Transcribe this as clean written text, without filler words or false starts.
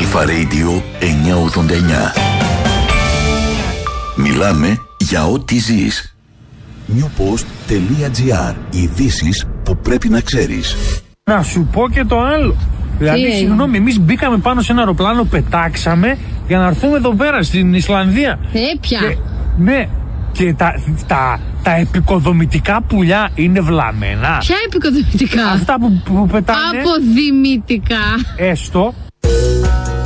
Αλφα Radio 989. Μιλάμε για ό,τι ζεις. newpost.gr. Ειδήσεις που πρέπει να ξέρεις. Να σου πω και το άλλο. Δηλαδή, συγγνώμη, εμείς μπήκαμε πάνω σε ένα αεροπλάνο, πετάξαμε για να έρθουμε εδώ πέρα στην Ισλανδία. Πια. Ναι, και τα επικοδομητικά πουλιά είναι βλαμμένα. Ποια επικοδομητικά? Αυτά που πετάνε. Αποδημητικά. Έστω.